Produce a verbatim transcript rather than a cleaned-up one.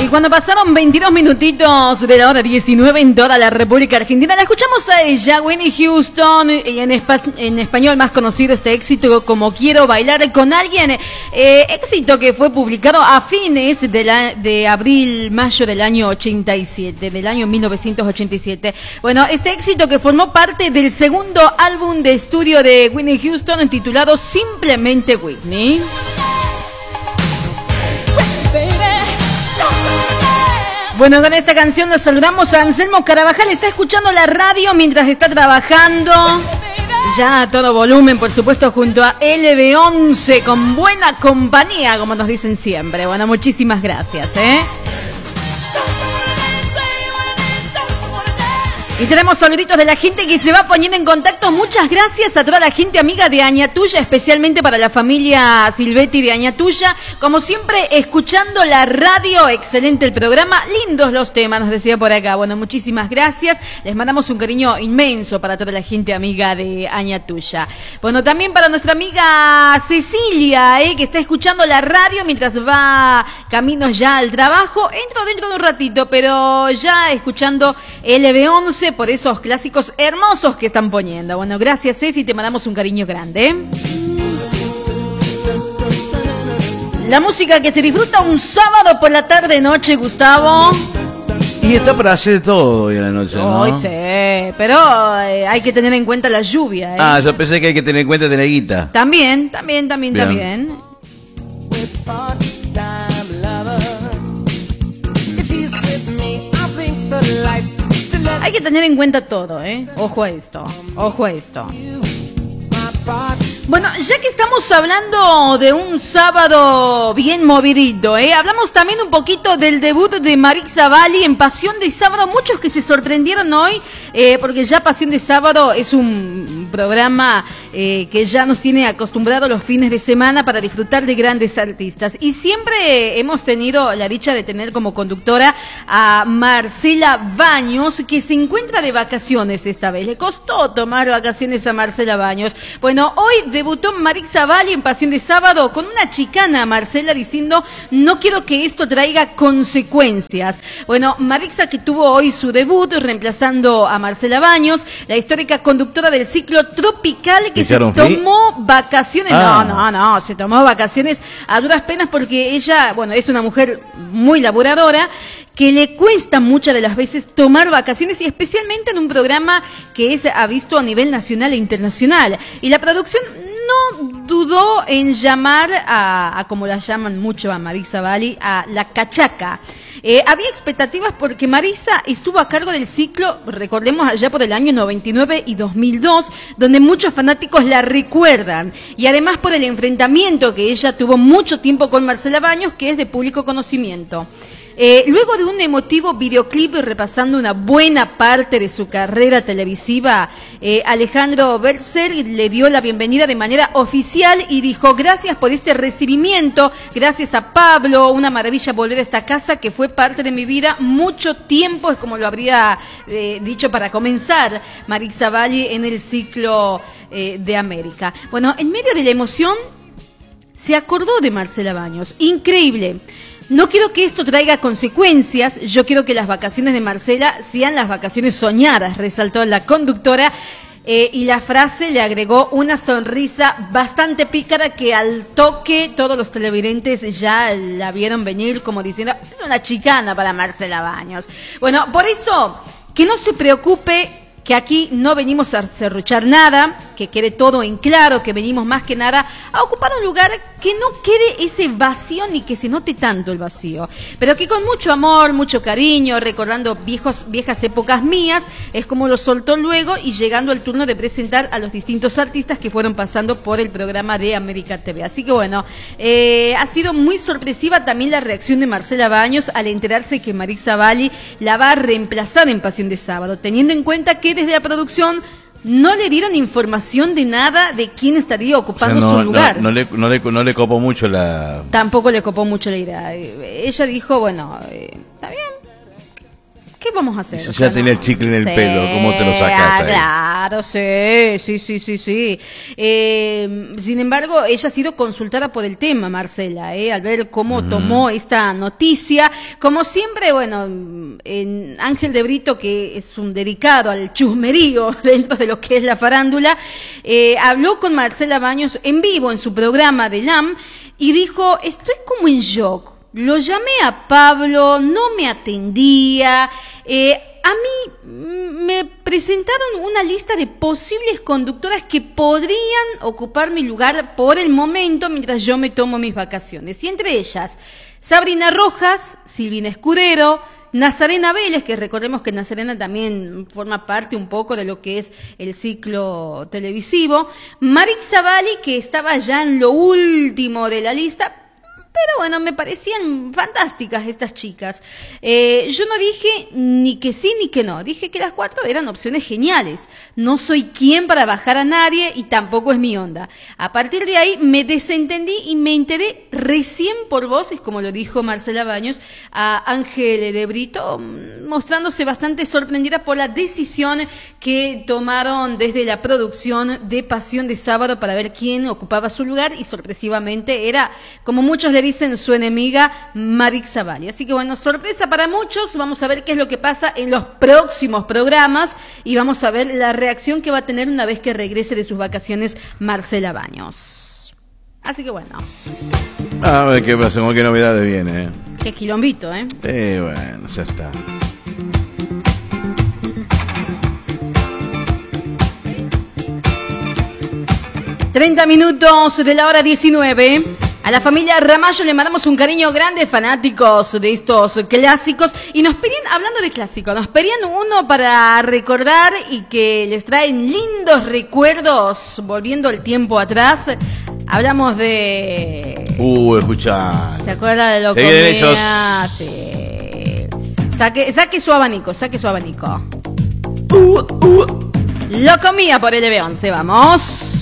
Y cuando pasaron veintidós minutitos de la hora diecinueve en toda la República Argentina, la escuchamos a ella, Whitney Houston, y en, espa- en español más conocido este éxito como Quiero Bailar con Alguien, eh, éxito que fue publicado a fines de, la, de abril, mayo del año ochenta y siete, del año mil novecientos ochenta y siete. Bueno, este éxito que formó parte del segundo álbum de estudio de Whitney Houston titulado Simplemente Whitney. Bueno, con esta canción nos saludamos a Anselmo Carabajal. Está escuchando la radio mientras está trabajando. Ya a todo volumen, por supuesto, junto a L B once, con buena compañía, como nos dicen siempre. Bueno, muchísimas gracias, ¿eh? Y tenemos saluditos de la gente que se va poniendo en contacto. Muchas gracias a toda la gente amiga de Añatuya, especialmente para la familia Silvetti de Añatuya. Como siempre, escuchando la radio, excelente el programa, lindos los temas, nos decía por acá. Bueno, muchísimas gracias. Les mandamos un cariño inmenso para toda la gente amiga de Añatuya. Bueno, también para nuestra amiga Cecilia, eh, que está escuchando la radio mientras va caminos ya al trabajo. Entro dentro de un ratito, pero ya escuchando L B once por esos clásicos hermosos que están poniendo. Bueno, gracias, Ceci, te mandamos un cariño grande. La música que se disfruta un sábado por la tarde-noche, Gustavo. Y está para hacer todo hoy en la noche, ¿no? Hoy sí, pero eh, hay que tener en cuenta la lluvia, ¿eh? Ah, yo pensé que hay que tener en cuenta tener guita. También, también, también, Bien. también. Hay que tener en cuenta todo, ¿eh? Ojo a esto, ojo a esto. Bueno, ya que estamos hablando de un sábado bien movidito, ¿eh? Hablamos también un poquito del debut de Marisa Bali en Pasión de Sábado. Muchos que se sorprendieron hoy, eh, porque ya Pasión de Sábado es un programa eh, que ya nos tiene acostumbrados los fines de semana para disfrutar de grandes artistas. Y siempre hemos tenido la dicha de tener como conductora a Marcela Baños, que se encuentra de vacaciones esta vez. Le costó tomar vacaciones a Marcela Baños. Bueno, hoy debutó Marisa Bali en Pasión de Sábado con una chicana a Marcela diciendo: no quiero que esto traiga consecuencias. Bueno, Marisa, que tuvo hoy su debut reemplazando a Marcela Baños, la histórica conductora del ciclo Tropical, que se tomó vacaciones. Ah. No, no, no, se tomó vacaciones a duras penas porque ella, bueno, es una mujer muy laboradora, que le cuesta muchas de las veces tomar vacaciones, y especialmente en un programa que es ha visto a nivel nacional e internacional. Y la producción no dudó en llamar a, a como la llaman mucho a Marisa Bali, a la cachaca. Eh, había expectativas porque Marisa estuvo a cargo del ciclo, recordemos, allá por el año noventa y nueve y dos mil dos, donde muchos fanáticos la recuerdan. Y además por el enfrentamiento que ella tuvo mucho tiempo con Marcela Baños, que es de público conocimiento. Eh, luego de un emotivo videoclip repasando una buena parte de su carrera televisiva, eh, Alejandro Berzer le dio la bienvenida de manera oficial y dijo: gracias por este recibimiento, gracias a Pablo, una maravilla volver a esta casa que fue parte de mi vida mucho tiempo, es como lo habría eh, dicho para comenzar Marisa Bali en el ciclo eh, de América. Bueno, en medio de la emoción se acordó de Marcela Baños, increíble. No quiero que esto traiga consecuencias, yo quiero que las vacaciones de Marcela sean las vacaciones soñadas, resaltó la conductora, eh, y la frase le agregó una sonrisa bastante pícara que al toque todos los televidentes ya la vieron venir como diciendo: es una chicana para Marcela Baños. Bueno, por eso, que no se preocupe, que aquí no venimos a serruchar nada, que quede todo en claro, que venimos más que nada a ocupar un lugar que no quede ese vacío ni que se note tanto el vacío, pero que con mucho amor, mucho cariño, recordando viejos, viejas épocas mías, es como lo soltó luego y llegando al turno de presentar a los distintos artistas que fueron pasando por el programa de América T V. Así que bueno, eh, ha sido muy sorpresiva también la reacción de Marcela Baños al enterarse que Marisa Bali la va a reemplazar en Pasión de Sábado, teniendo en cuenta que desde la producción no le dieron información de nada de quién estaría ocupando, o sea, no, su lugar. No, no, le, no, le, no le copó mucho la... Tampoco le copó mucho la idea. Ella dijo, bueno, eh, está bien, ¿qué vamos a hacer? Ya o sea, tenía no. el chicle en el sí, pelo, ¿cómo te lo sacas ahí? Claro. Claro, sí, sí, sí, sí, sí. Eh, sin embargo, ella ha sido consultada por el tema, Marcela, eh, al ver cómo mm. tomó esta noticia. Como siempre, bueno, en Ángel de Brito, que es un dedicado al chusmerío dentro de lo que es la farándula, eh, habló con Marcela Baños en vivo en su programa de L A M y dijo, estoy como en shock. Lo llamé a Pablo, no me atendía. Eh, a mí me presentaron una lista de posibles conductoras que podrían ocupar mi lugar por el momento mientras yo me tomo mis vacaciones. Y entre ellas, Sabrina Rojas, Silvina Escudero, Nazarena Vélez, que recordemos que Nazarena también forma parte un poco de lo que es el ciclo televisivo, Marixa Zavalli, que estaba ya en lo último de la lista. Pero bueno, me parecían fantásticas estas chicas. Eh, yo no dije ni que sí ni que no. Dije que las cuatro eran opciones geniales. No soy quien para bajar a nadie y tampoco es mi onda. A partir de ahí me desentendí y me enteré recién por voces, como lo dijo Marcela Baños, a Ángel de Brito, mostrándose bastante sorprendida por la decisión que tomaron desde la producción de Pasión de Sábado para ver quién ocupaba su lugar y sorpresivamente era, como muchos le dicen, su enemiga Marixa Zavalli. Así que bueno, sorpresa para muchos, vamos a ver qué es lo que pasa en los próximos programas y vamos a ver la reacción que va a tener una vez que regrese de sus vacaciones Marcela Baños. Así que bueno. A ver qué pasa, qué novedades viene. ¿eh? Qué quilombito, ¿eh? Eh, bueno, ya está. treinta minutos de la hora diecinueve. A la familia Ramallo le mandamos un cariño grande, fanáticos de estos clásicos. Y nos pedían, hablando de clásicos, nos pedían uno para recordar y que les traen lindos recuerdos, volviendo el tiempo atrás. Hablamos de... Uh, escuchá. ¿Se acuerda de lo que comía? Sí. Saque, saque su abanico, saque su abanico. Uh, uh. Lo comía por el B once, vamos.